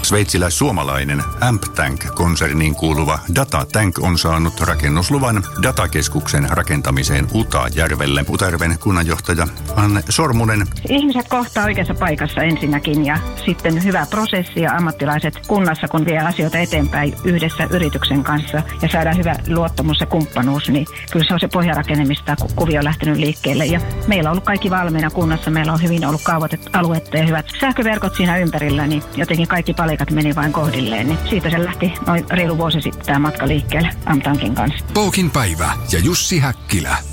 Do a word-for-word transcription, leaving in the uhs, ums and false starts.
Sveitsiläis-suomalainen AmpTank-konserniin kuuluva DataTank on saanut rakennusluvan datakeskuksen rakentamiseen Utajärvelle. Utajärven kunnanjohtaja Anne Sormunen. Ihmiset kohtaa oikeassa paikassa ensinnäkin ja sitten hyvä prosessi ja ammattilaiset kunnassa, kun vie asioita eteenpäin yhdessä yrityksen kanssa ja saadaan hyvä luottamus ja kumppanuus, niin kyllä se on se pohjarakenne, mistä kuvio on lähtenyt liikkeelle. Ja meillä on ollut kaikki valmiina kunnassa, meillä on hyvin ollut kaavoitettu aluetta ja hyvät sähköverkot siinä ympärillä, niin jotenkin kaikki palikat meni vain kohdilleen. Niin siitä se lähti noin reilu vuosi sitten tämä matka liikkeelle AmpTankin kanssa. Pookin päivä ja Jussi Häkkilä.